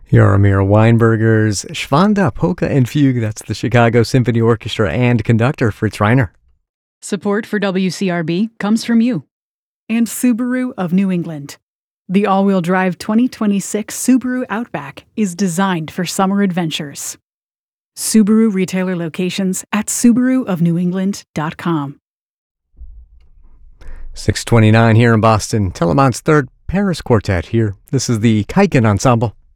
Jaromir Weinberger's Schwanda, Polka, and Fugue. That's the Chicago Symphony Orchestra and conductor Fritz Reiner. Support for WCRB comes from you and Subaru of New England. The all-wheel drive 2026 Subaru Outback is designed for summer adventures. Subaru retailer locations at SubaruofNewEngland.com. 6:29 here in Boston. Telemont's third Paris Quartet here. This is the Kaiken Ensemble.